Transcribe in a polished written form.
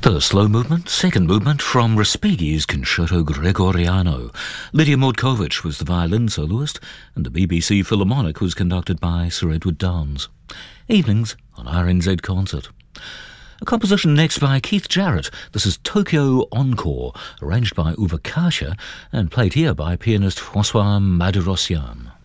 The slow movement, second movement from Respighi's Concerto Gregoriano. Lydia Mordkovich was the violin soloist, and the BBC Philharmonic was conducted by Sir Edward Downes. Evenings on RNZ Concert. A composition next by Keith Jarrett. This is Tokyo Encore, arranged by Uwe Kasha and played here by pianist François Madurosyan.